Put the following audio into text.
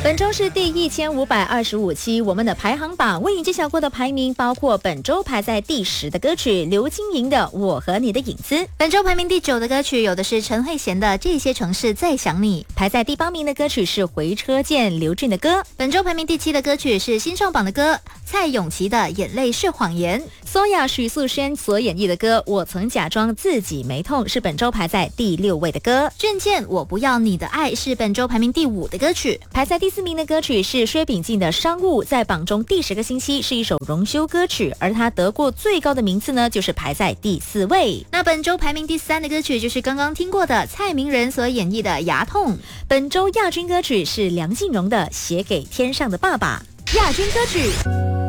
本周是第1525期，我们的排行榜为你揭晓过的排名包括本周排在第10的歌曲刘青云的《我和你的影子》， 本周排名第9的歌曲有的是陈慧娴的《这些城市在想你》， 排在第8名的歌曲是回车见刘俊的歌。 本周排名第7的歌曲是新上榜的歌蔡咏琪的《眼泪是谎言》， 苏雅许素轩所演绎的歌《我曾假装自己没痛》是本周排在第6位的歌。 郑健《我不要你的爱》是本周排名第5的歌曲， 排在第4名的歌曲是薛秉静的《商务》，在榜中第10个星期是一首荣休歌曲，而它得过最高的名次呢，就是排在第4位。 那本周排名第3的歌曲就是刚刚听过的蔡明仁所演绎的《牙痛》。 本周亚军歌曲是梁静茹的《写给天上的爸爸》。亚军歌曲。